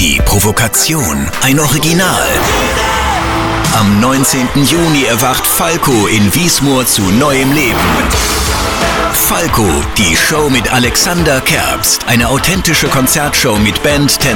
Die Provokation, ein Original. Am 19. Juni erwacht Falco in Wiesmoor zu neuem Leben. Falco, die Show mit Alexander Kerbst. Eine authentische Konzertshow mit Band,